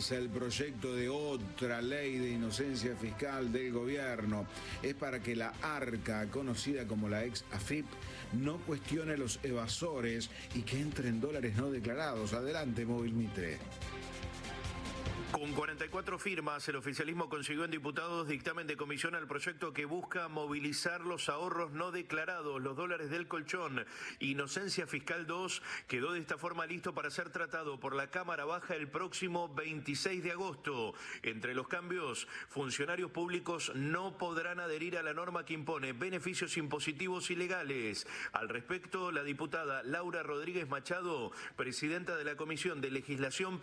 avanza el proyecto de otra ley de inocencia fiscal del gobierno. Es para que la ARCA, conocida como la ex AFIP, no cuestione a los evasores y que entren dólares no declarados. Adelante, Móvil Mitre. Con 44 firmas, el oficialismo consiguió en diputados dictamen de comisión al proyecto que busca movilizar los ahorros no declarados, los dólares del colchón. Inocencia Fiscal 2 quedó de esta forma listo para ser tratado por la Cámara Baja el próximo 26 de agosto. Entre los cambios, funcionarios públicos no podrán adherir a la norma que impone beneficios impositivos ilegales. Al respecto, la diputada Laura Rodríguez Machado, presidenta de la Comisión de Legislación